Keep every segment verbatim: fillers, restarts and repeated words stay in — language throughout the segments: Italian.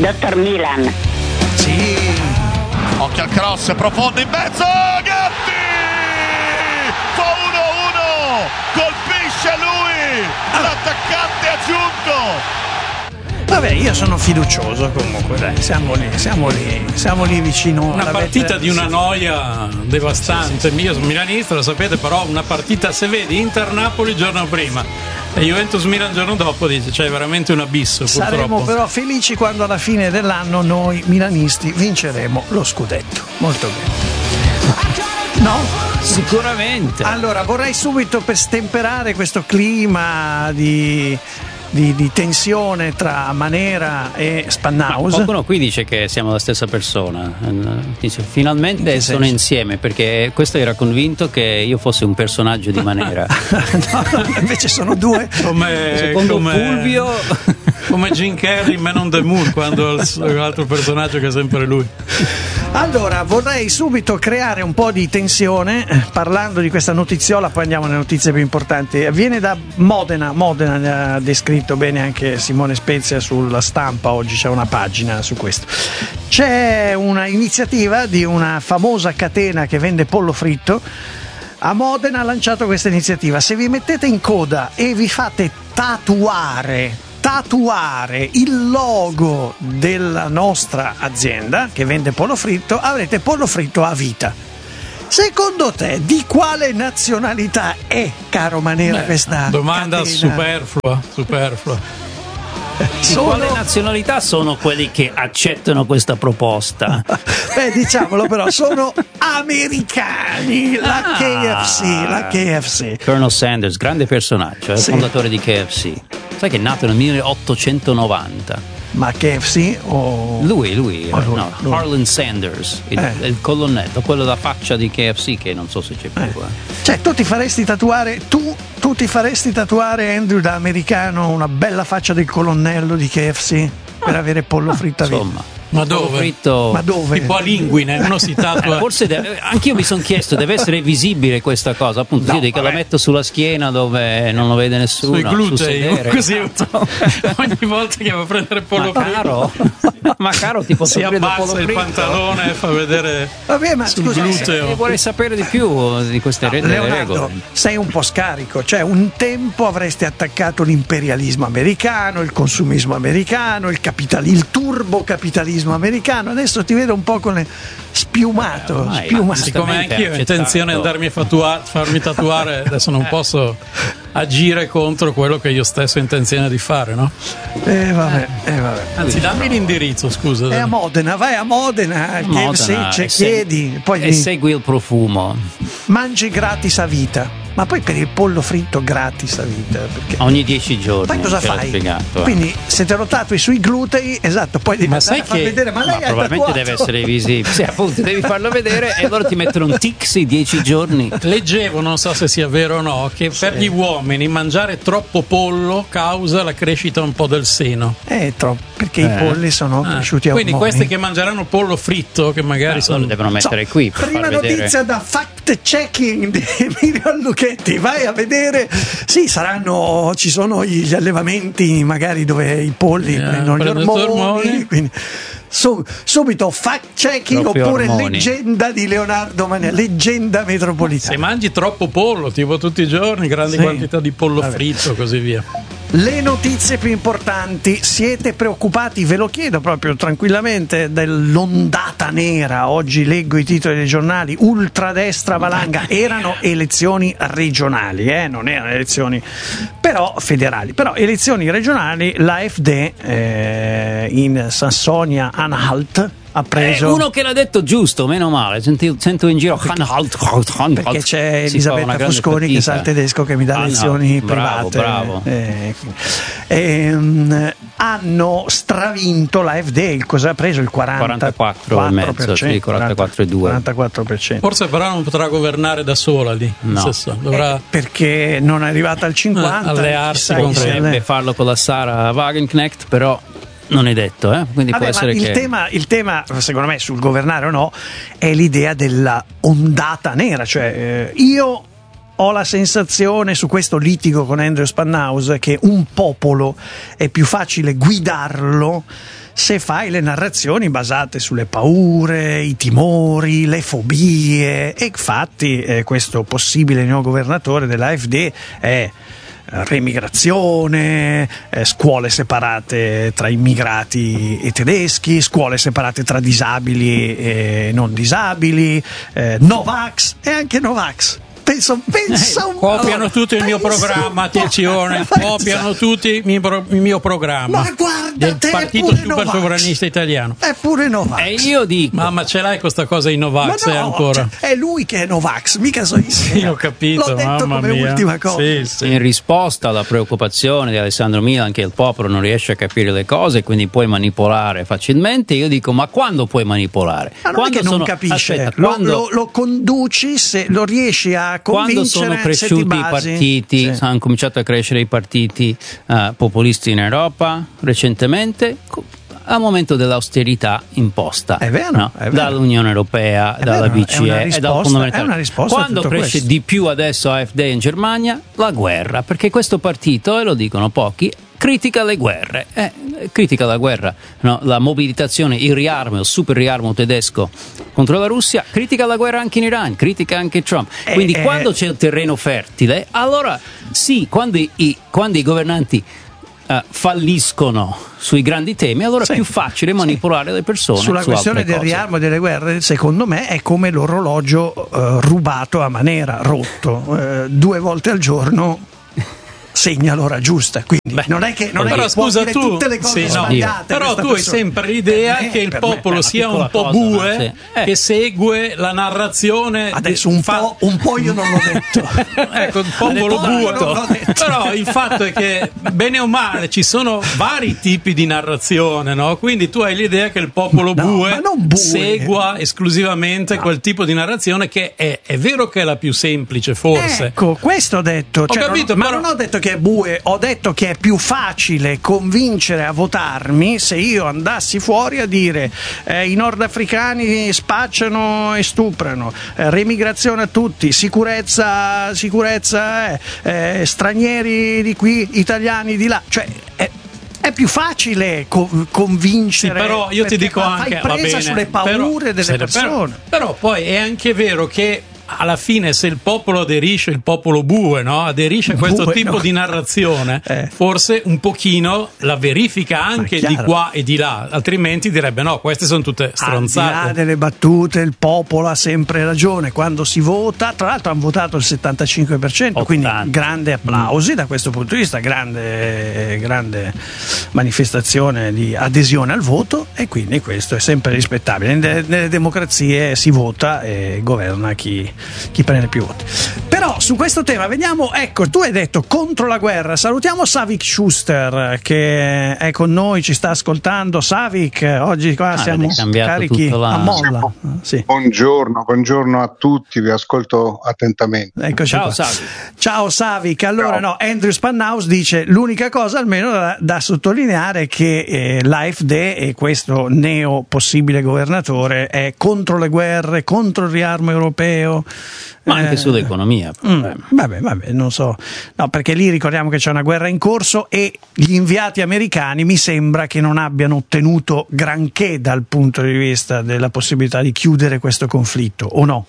Dottor Milan. Sì. Occhio al cross profondo in mezzo, Gatti! Fa uno uno, colpisce lui, l'attaccante aggiunto. Vabbè, io sono fiducioso comunque, dai, siamo lì, siamo lì, siamo lì vicino. Una alla partita vetta- di una sì. noia devastante. Sì, sì, sì. Io sono milanista, lo sapete, però una partita, se vedi Inter-Napoli il giorno prima e Juventus-Milan il giorno dopo, dice, c'è veramente un abisso, purtroppo. Saremo però felici quando alla fine dell'anno noi milanisti vinceremo lo scudetto. Molto bene. No? Sicuramente. Allora, vorrei subito, per stemperare questo clima di, di, di tensione tra Manera e Spannaus. Qualcuno qui dice che siamo la stessa persona. Dice, finalmente che sono senso? insieme, perché questo era convinto che io fossi un personaggio di Manera. No, invece sono due. Come, Secondo come, Fulvio, come Jim Carrey in Man on the Moon, quando il- l'altro personaggio che è sempre lui. Allora, vorrei subito creare un po' di tensione eh, parlando di questa notiziola, poi andiamo alle notizie più importanti. Viene da Modena, Modena ne ha descritto bene anche Simone Spezia sulla Stampa, oggi c'è una pagina su questo. C'è una iniziativa di una famosa catena che vende pollo fritto. A Modena ha lanciato questa iniziativa: se vi mettete in coda e vi fate tatuare tatuare il logo della nostra azienda che vende pollo fritto, avrete pollo fritto a vita. Secondo te di quale nazionalità è, caro Manera, Beh, questa domanda catena? superflua, superflua. di Sono- quale nazionalità sono quelli che accettano questa proposta? Beh, diciamolo però, sono americani, la Ah. K F C, la K F C. Colonel Sanders, grande personaggio, è il Sì. fondatore di K F C. Sai che è nato nel milleottocentonovanta. Ma K F C o... Lui, lui, Oh, lui, no, lui. Harlan Sanders, il, Eh. il colonnello, quello da faccia di K F C, che non so se c'è più. Eh. eh. Cioè, tu ti faresti tatuare, tu, tu ti faresti tatuare, Andrew, da americano, una bella faccia del colonnello di K F C per avere pollo fritto a vita? Insomma, Ma pollo dove? fritto- Ma dove? Tipo a linguine, uno si Eh, tatua. forse deve, anch'io mi sono chiesto, deve essere visibile questa cosa, appunto. No, io dico, la vabbè. metto sulla schiena dove non lo vede nessuno, Sui sul glutei, sedere. così Esatto. ogni volta che va a prendere pollo Ma fritto caro, ma caro, tipo si prendo pollo abbassa il fritto. pantalone e fa vedere Vabbè, ma sul scusa, gluteo. Io vorrei sapere di più di queste re- delle Leonardo, regole. sei un po' scarico, cioè un tempo avresti attaccato l'imperialismo americano, il consumismo americano, il, capitali- il turbocapitalismo americano, adesso ti vedo un po' con le spiumato, ormai, spiumato. Siccome Giustamente anch'io ho accettato. intenzione di andarmi a fatua- farmi tatuare, adesso non posso agire contro quello che io stesso ho intenzione di fare, no? Eh vabbè, eh vabbè. Anzi, dammi l'indirizzo, scusa. È a Modena, vai a Modena, che Modena, se c'è, e se- chiedi, poi e gli- segui il profumo. mangi gratis a vita. Ma poi per il pollo fritto gratis a vita, perché Ogni dieci giorni. poi cosa ce l'ha fai? spiegato, eh. Quindi se te lo tatui sui glutei, esatto, poi devi Ma andare sai a far che- vedere, ma Ma lei ha probabilmente tatuato. deve essere visibile. Sì, appunto, devi farlo vedere e loro ti mettono un tixi dieci giorni. Leggevo, non so se sia vero o no, che per gli uomini mangiare troppo pollo causa la crescita un po' del seno. Eh, troppo, perché i Eh. polli sono Ah, cresciuti a quindi ormoni. questi che mangeranno pollo fritto, che magari Allora, sono lo devono mettere So, qui per prima far vedere. notizia da fact checking di Emilio Lucchetti, vai a vedere. Sì, saranno, ci sono gli allevamenti magari dove i polli Eh, prendono gli prendono ormoni, ormoni. quindi su- subito fact checking Proprio oppure ormoni. leggenda di Leonardo Mania, leggenda se metropolitana. mangi troppo pollo, tipo tutti i giorni, grandi Sì. quantità di pollo Vabbè. fritto, così via. Le notizie più importanti, siete preoccupati, ve lo chiedo proprio tranquillamente, dell'ondata nera? Oggi leggo i titoli dei giornali, ultradestra valanga, erano elezioni regionali, eh? non erano elezioni però federali, però elezioni regionali, l'A F D eh, in Sassonia-Anhalt ha Eh, preso... uno che l'ha detto giusto, meno male. Senti- sento in giro Perché c'è Elisabetta Fosconi che sa il tedesco che mi dà Ah, no. lezioni Bravo, private. bravo. Eh, ehm, hanno stravinto l'A F D, il cosa ha preso il quarantaquattro e mezzo, sì, quarantaquattro e due. quarantaquattro per cento. Forse però non potrà governare da sola lì. No. nel senso, dovrà Eh, perché non è arrivata al cinquanta, Eh, allearsi chissà chi con si Potrebbe allea. Potrebbe farlo con la Sara Wagenknecht, però non è detto, eh? Quindi Vabbè, può essere ma il, che tema, il tema, secondo me, sul governare o no, è l'idea della ondata nera. Cioè, eh, io ho la sensazione, su questo litigo con Andrew Spannaus, che un popolo è più facile guidarlo se fai le narrazioni basate sulle paure, i timori, le fobie. E infatti eh, questo possibile nuovo governatore dell'A F D è remigrazione, eh, scuole separate tra immigrati e tedeschi, scuole separate tra disabili e non disabili, eh, Novax e anche Novax. Penso, pensa un po'. Copiano tutto il mio programma, attenzione, copiano tutti il mio, pro- il mio programma. Ma guarda, del te partito super sovranista italiano. È pure Novax. E io dico, Mamma, ce l'hai questa cosa in Novax Ma no, eh, ancora? Cioè, è lui che è Novax, mica so io. Sì, ho capito, L'ho detto mamma come mia. ultima cosa. Sì, sì. in risposta alla preoccupazione di Alessandro Milan che il popolo non riesce a capire le cose, quindi puoi manipolare facilmente, io dico, ma quando puoi manipolare? Ma non quando è che non sono, capisce, aspetta, lo, quando, lo, lo conduci, se lo riesci a quando convincere, sono se ti cresciuti i basi. partiti, Sì. hanno cominciato a crescere i partiti uh, populisti in Europa recentemente, co- al momento dell'austerità imposta È vero, no? è vero. dall'Unione Europea, È dalla vero, B C è una E e risposta- dal Fondo monetario. è una risposta a Quando tutto cresce questo. di più adesso A F D in Germania, la guerra, perché questo partito, e lo dicono pochi, critica le guerre, eh, critica la guerra, no? La mobilitazione, il riarmo, il super riarmo tedesco contro la Russia, critica la guerra anche in Iran, critica anche Trump. Quindi eh, quando c'è il terreno fertile, allora sì, quando i, i- quando i governanti eh, falliscono sui grandi temi, allora Sì, è più facile manipolare sì. le persone Sulla su questione altre del cose. riarmo e delle guerre, secondo me è come l'orologio eh, rubato a manera, rotto, eh, due volte al giorno segna l'ora giusta, quindi Beh, non è che non è Però che può scusa dire tu, tutte le cose sì, no. sbagliate. Però questa tu hai persona. sempre l'idea Per me- che il per me popolo è una sia piccola un po' cosa, bue, no? Sì. Eh. che segue la narrazione. Adesso di- un fa- po', un po' io non l'ho detto. ecco, il popolo Ha detto, bue. non l'ho detto. Però il fatto è che, bene o male, ci sono vari tipi di narrazione, no? Quindi tu hai l'idea che il popolo No, bue, ma non bue. segua esclusivamente quel tipo di narrazione che è, è vero che è la più semplice, forse. Ecco, questo ho detto. Cioè, capito, non- ma però- non ho detto che è bue, ho detto che è più facile convincere a votarmi se io andassi fuori a dire eh, i nordafricani spacciano e stuprano, eh, remigrazione a tutti, sicurezza, sicurezza eh, eh, stranieri di qui, italiani di là. Cioè, è, è più facile co- convincere. Sì, però io ti perché dico fai anche va presa bene, sulle paure però- delle se- persone. Però, però poi è anche vero che alla fine, se il popolo aderisce, il popolo bue, no? Aderisce a questo Bue, tipo no. di narrazione, Eh. forse un pochino la verifica anche di chiaro. qua e di là, altrimenti direbbe no, queste sono tutte Al di là stronzate. delle battute, il popolo ha sempre ragione quando si vota. Tra l'altro hanno votato il settantacinque per cento, quindi ottanta. grande applausi da questo punto di vista, grande, grande manifestazione di adesione al voto, e quindi questo è sempre rispettabile. Nelle, nelle democrazie si vota e governa chi, chi prende più voti. Però su questo tema vediamo, ecco, tu hai detto contro la guerra. Salutiamo Savik Schuster che è con noi, ci sta ascoltando. Savik, oggi qua Ah, siamo avete cambiato carichi tutto la- a molla. Sì. Buongiorno, buongiorno a tutti, vi ascolto attentamente. Eccoci Ciao, qua. Savik. Ciao Savik. Allora, Ciao. no, Andrew Spanhaus dice l'unica cosa almeno da, da sottolineare è che eh, l'A F D e questo neo possibile governatore è contro le guerre, contro il riarmo europeo. Ma anche Eh, sull'economia. Mm, vabbè, vabbè, non so. No, perché lì ricordiamo che c'è una guerra in corso e gli inviati americani mi sembra che non abbiano ottenuto granché dal punto di vista della possibilità di chiudere questo conflitto, o no?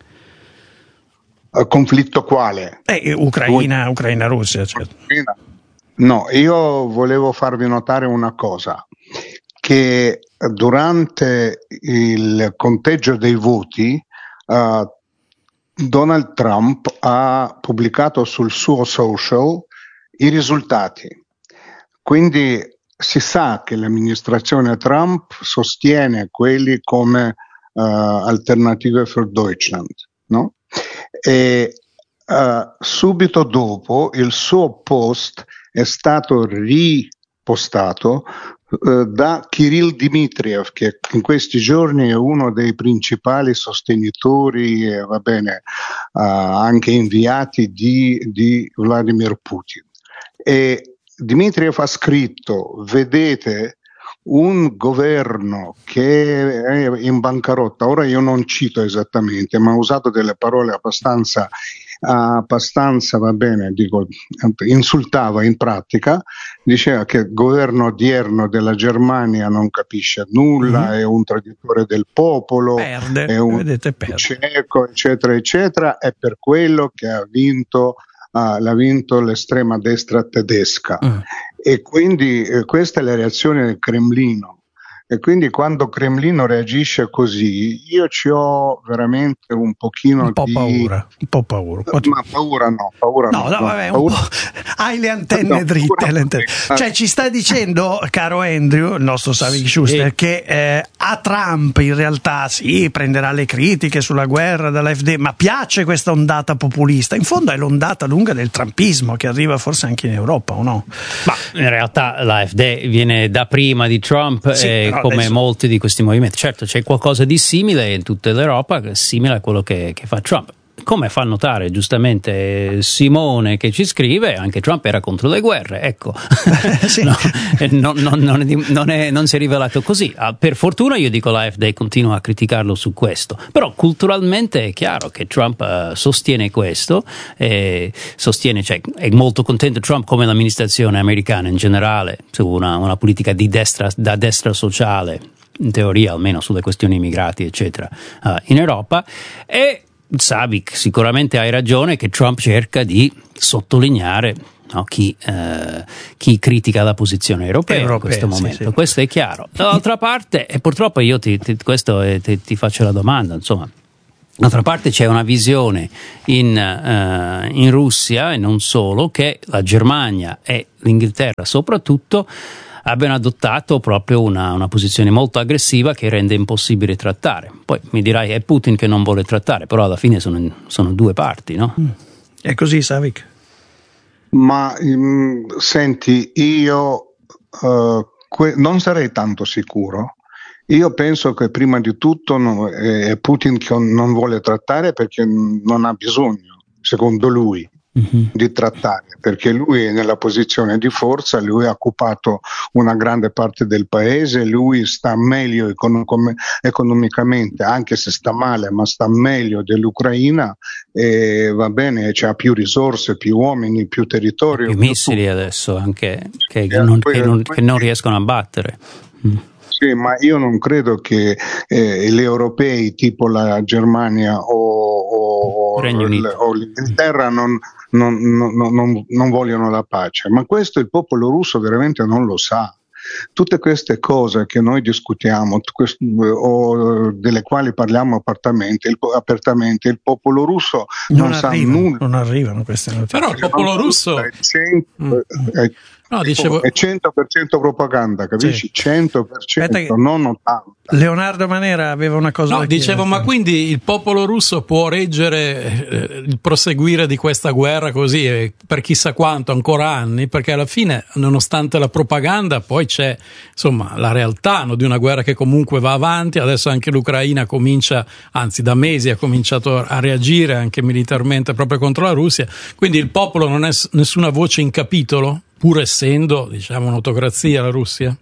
Eh, Conflitto quale? Eh, Ucraina, Ucraina, Russia, certo. No, io volevo farvi notare una cosa, che durante il conteggio dei voti eh, Donald Trump ha pubblicato sul suo social i risultati. Quindi si sa che l'amministrazione Trump sostiene quelli come uh, Alternative für Deutschland, no? E uh, subito dopo il suo post è stato ripostato uh, da Kirill Dmitriev, che in questi giorni è uno dei principali sostenitori e va bene, uh, anche inviati di, di Vladimir Putin. E Dmitriev ha scritto: vedete un governo che è in bancarotta. Ora io non cito esattamente, ma ha usato delle parole abbastanza abbastanza, va bene, dico, insultava in pratica, diceva che il governo odierno della Germania non capisce nulla, mm-hmm. è un traditore del popolo, perde, è un vedete, perde. cieco, eccetera, eccetera, è per quello che ha vinto, uh, l'ha vinto l'estrema destra tedesca. Mm. E quindi eh, questa è la reazione del Cremlino. E quindi quando Cremlino reagisce così, io ci ho veramente un pochino un po' di paura, un po' paura. Un po' ma paura no, paura no, no, no, no vabbè, paura. Un po'. Hai le antenne no, dritte, le antenne. Cioè ci stai dicendo, caro Andrew, il nostro Savik Schuster, sì. che eh, a Trump in realtà sì, prenderà le critiche sulla guerra dall'A F D, ma piace questa ondata populista. In fondo è l'ondata lunga del trumpismo che arriva forse anche in Europa, o no? Ma in realtà l'A F D viene da prima di Trump, sì, e come adesso... molti di questi movimenti. Certo, c'è qualcosa di simile in tutta l'Europa, simile a quello che, che fa Trump. Come fa notare giustamente Simone che ci scrive, anche Trump era contro le guerre, ecco. Sì. No, non, non, non, è, non, è, non si è rivelato così. Ah, per fortuna io dico la F D continua a criticarlo su questo, però culturalmente è chiaro che Trump uh, sostiene questo, e sostiene, cioè, è molto contento Trump come l'amministrazione americana in generale su una, una politica di destra, da destra sociale, in teoria almeno sulle questioni immigrati eccetera, uh, in Europa. E Savik, sicuramente hai ragione che Trump cerca di sottolineare, no, chi, eh, chi critica la posizione europea, europea in questo momento, sì, sì. Questo è chiaro. Dall'altra parte, e purtroppo io ti, ti, questo è, ti, ti faccio la domanda, insomma, d'altra parte c'è una visione in, uh, in Russia e non solo, che la Germania e l'Inghilterra soprattutto abbiano adottato proprio una, una posizione molto aggressiva che rende impossibile trattare. Poi mi dirai è Putin che non vuole trattare, però alla fine sono, sono due parti, no? Mm. È così, Savik? Ma um, senti, io uh, que- non sarei tanto sicuro. Io penso che prima di tutto no, è Putin che non vuole trattare perché non ha bisogno, secondo lui, mm-hmm. di trattare, perché lui è nella posizione di forza, lui ha occupato una grande parte del paese, lui sta meglio econ- economicamente, anche se sta male, ma sta meglio dell'Ucraina, e va bene, c'ha più risorse, più uomini, più territorio. Più, più missili tutto. Adesso anche che, che, non, che, non, che non riescono a battere. Mm. Sì, ma io non credo che eh, gli europei tipo la Germania o, o, o l'Inghilterra non, non, non, non, non vogliono la pace, ma questo il popolo russo veramente non lo sa. Tutte queste cose che noi discutiamo quest- o delle quali parliamo apertamente, il, apertamente, il popolo russo non, non sa nulla. Non arrivano queste notizie. Però il popolo russo è cento, mm. è, no, dicevo... è cento per cento propaganda, capisci? Sì. cento per cento, che... non ottanta. Leonardo Manera aveva una cosa no, da dicevo, chiedere. Ma quindi il popolo russo può reggere eh, il proseguire di questa guerra così eh, per chissà quanto, ancora anni? Perché alla fine, nonostante la propaganda, poi c'è insomma la realtà, no, di una guerra che comunque va avanti. Adesso anche l'Ucraina comincia, anzi da mesi ha cominciato a reagire anche militarmente proprio contro la Russia, quindi il popolo non è nessuna voce in capitolo, pur essendo, diciamo, un'autocrazia la Russia?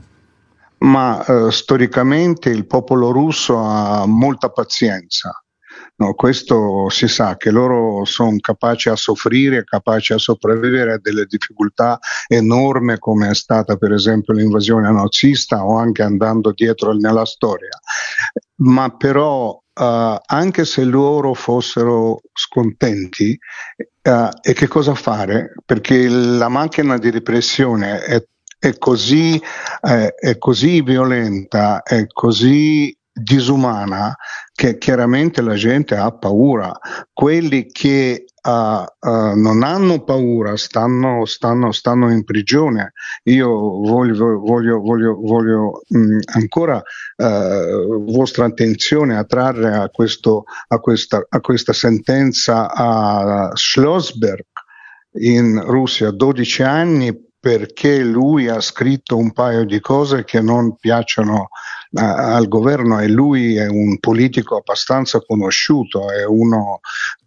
Ma eh, storicamente il popolo russo ha molta pazienza, no, questo si sa, che loro sono capaci a soffrire, capaci a sopravvivere a delle difficoltà enormi, come è stata per esempio l'invasione nazista o anche andando dietro nella storia. Ma però Uh, anche se loro fossero scontenti, uh, e che cosa fare? Perché la macchina di repressione è, è, così, eh, è così violenta, è così disumana, che chiaramente la gente ha paura. Quelli che uh, uh, non hanno paura stanno, stanno, stanno in prigione. Io voglio, voglio, voglio, voglio mh, ancora uh, vostra attenzione attrarre a, questo, a, questa, a questa sentenza a Schlossberg in Russia, dodici anni, perché lui ha scritto un paio di cose che non piacciono uh, al governo, e lui è un politico abbastanza conosciuto, è uno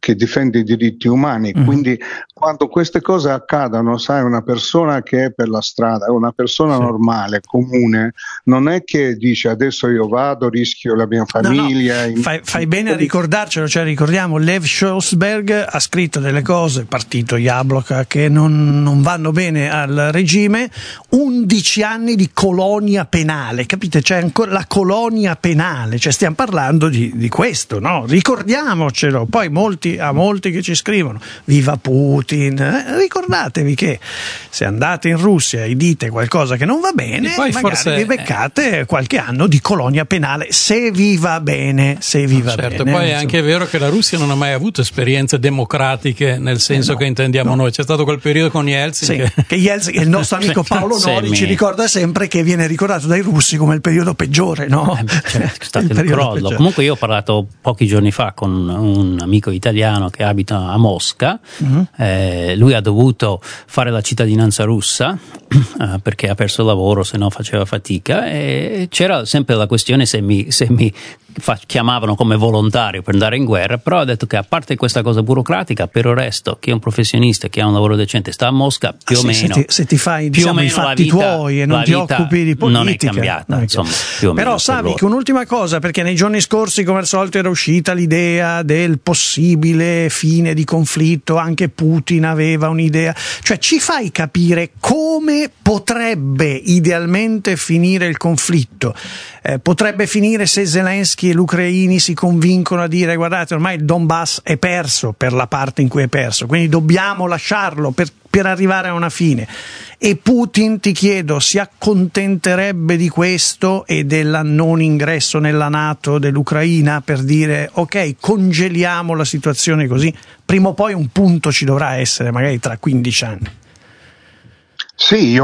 che difende i diritti umani. Mm. Quindi quando queste cose accadono, sai, una persona che è per la strada, una persona sì. normale, comune, non è che dice adesso io vado, rischio la mia famiglia. No, no. Fai, fai bene a ricordarcelo, cioè ricordiamo Lev Sholzberg ha scritto delle cose, partito Jabloko, che non, non vanno bene al regime, undici anni di colonia penale, capite? C'è ancora la colonia penale, cioè stiamo parlando di, di questo, no? Ricordiamocelo. Poi molti, a molti che ci scrivono viva Putin, eh, ricordatevi che se andate in Russia e dite qualcosa che non va bene, poi magari forse, vi beccate eh, qualche anno di colonia penale, se vi va bene, se vi va certo, bene. Poi è anche vero che la Russia non ha mai avuto esperienze democratiche nel senso eh no, che intendiamo no. noi. C'è stato quel periodo con Yeltsin sì, che... che Yeltsin, il nostro amico Paolo Nori ci ricorda sempre che viene ricordato dai russi come il periodo peggiore, no? Eh, cioè, è stato il, il crollo. Peggiore. Comunque io ho parlato pochi giorni fa con un amico italiano che abita a Mosca, mm-hmm. eh, lui ha dovuto fare la cittadinanza russa eh, perché ha perso il lavoro, se no faceva fatica, e c'era sempre la questione se mi, se mi fa, chiamavano come volontario per andare in guerra, però ha detto che a parte questa cosa burocratica, per il resto chi è un professionista, chi ha un lavoro decente sta a Mosca, più ah, o sì, meno se ti, se ti fai diciamo, i fatti vita, tuoi e non ti occupi di politica non è cambiata, non è insomma, più o però meno Savic, un'ultima cosa, perché nei giorni scorsi come al solito era uscita l'idea del possibile fine di conflitto, anche Putin aveva un'idea, cioè ci fai capire come potrebbe idealmente finire il conflitto. Eh, potrebbe finire se Zelensky e gli ucraini si convincono a dire guardate ormai il Donbass è perso per la parte in cui è perso, quindi dobbiamo lasciarlo per, per arrivare a una fine, e Putin, ti chiedo, si accontenterebbe di questo e del non ingresso nella NATO dell'Ucraina per dire ok, congeliamo la situazione così, prima o poi un punto ci dovrà essere, magari tra quindici anni. Sì, io